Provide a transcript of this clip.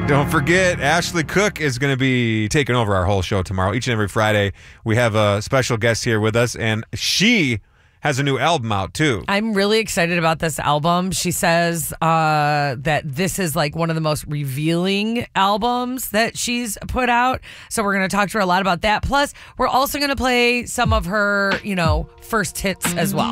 Don't forget, Ashley Cook is going to be taking over our whole show tomorrow. Each and every Friday, we have a special guest here with us, and she has a new album out, too. I'm really excited about this album. She says that this is like one of the most revealing albums that she's put out. So we're going to talk to her a lot about that. Plus, we're also going to play some of her, first hits as well.